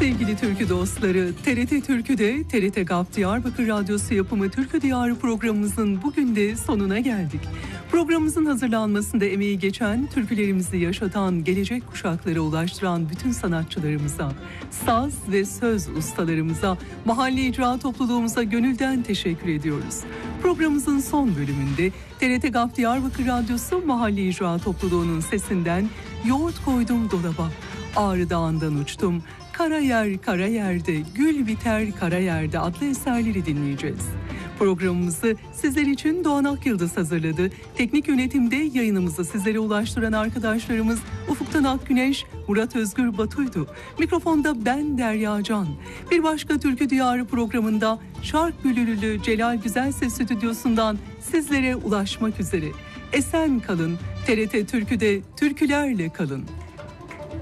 Sevgili türkü dostları, TRT Türkü'de TRT GAP Diyarbakır Radyosu yapımı Türkü Diyarı programımızın bugün de sonuna geldik. Programımızın hazırlanmasında emeği geçen, türkülerimizi yaşatan, gelecek kuşaklara ulaştıran bütün sanatçılarımıza, saz ve söz ustalarımıza, mahalle icra topluluğumuza gönülden teşekkür ediyoruz. Programımızın son bölümünde TRT GAP Diyarbakır Radyosu Mahalle İcra Topluluğu'nun sesinden "Yoğurt koydum dolaba, Ağrı Dağı'ndan uçtum, kara yer kara yerde, gül biter kara yerde" adlı eserleri dinleyeceğiz. Programımızı sizler için Doğan Akyıldız hazırladı. Teknik yönetimde yayınımızı sizlere ulaştıran arkadaşlarımız Ufuktan Akgüneş, Murat Özgür Batu'ydu. Mikrofonda ben Derya Can. Bir başka Türkü Diyarı programında Şark Bülülülü Celal Güzelses Stüdyosu'ndan sizlere ulaşmak üzere. Esen kalın, TRT Türkü'de türkülerle kalın.